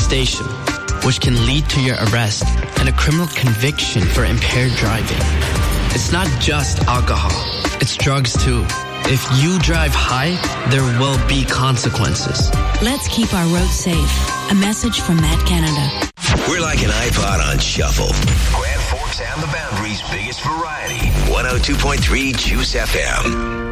molestation, which can lead to your arrest and a criminal conviction for impaired driving. It's not just alcohol, it's drugs too. If you drive high, there will be consequences. Let's keep our roads safe. A message from Matt Canada. We're like an iPod on shuffle. Grand Forks and the Boundary's biggest variety. 102.3 Juice FM.